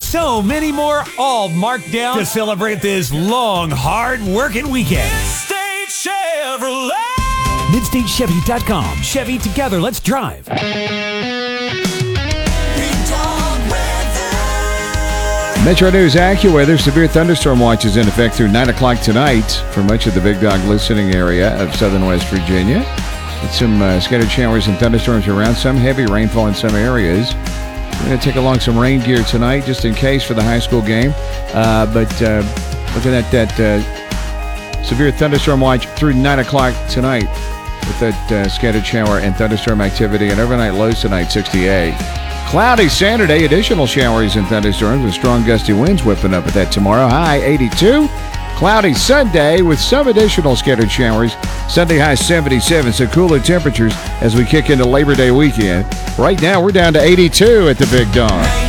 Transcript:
so many more, all marked down to celebrate this long, hard-working weekend. Midstate Chevrolet. MidstateChevy.com. Chevy, together, let's drive. Big dog weather. Metro News AccuWeather. Severe thunderstorm watch is in effect through 9 o'clock tonight for much of the Big Dog listening area of southern West Virginia. With some scattered showers and thunderstorms around, some heavy rainfall in some areas. We're going to take along some rain gear tonight just in case for the high school game. But looking at that severe thunderstorm watch through 9 o'clock tonight with that scattered shower and thunderstorm activity, and overnight lows tonight 68. Cloudy Saturday, additional showers and thunderstorms with strong gusty winds whipping up at that tomorrow. High 82. Cloudy Sunday with some additional scattered showers. Sunday high 77, so cooler temperatures as we kick into Labor Day weekend. Right now we're down to 82 at the Big Dog.